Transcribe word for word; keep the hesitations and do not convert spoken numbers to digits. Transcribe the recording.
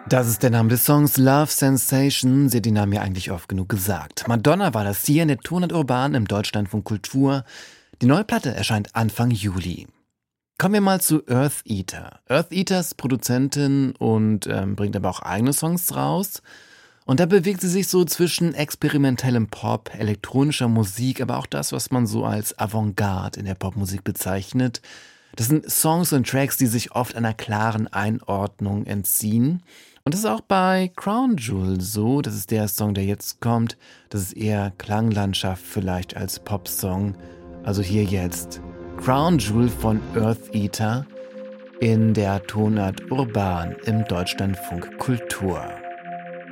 Das ist der Name des Songs Love Sensation. Sie hat den Namen ja eigentlich oft genug gesagt. Madonna war das hier in der Tonart Urban im Deutschlandfunk Kultur. Die neue Platte erscheint Anfang Juli. Kommen wir mal zu Eartheater. Eartheater ist Produzentin und ähm, bringt aber auch eigene Songs raus. Und da bewegt sie sich so zwischen experimentellem Pop, elektronischer Musik, aber auch das, was man so als Avantgarde in der Popmusik bezeichnet. Das sind Songs und Tracks, die sich oft einer klaren Einordnung entziehen. Und das ist auch bei Crown Jewel so. Das ist der Song, der jetzt kommt. Das ist eher Klanglandschaft vielleicht als Popsong. Also hier jetzt Crown Jewel von Eartheater in der Tonart Urban im Deutschlandfunk Kultur.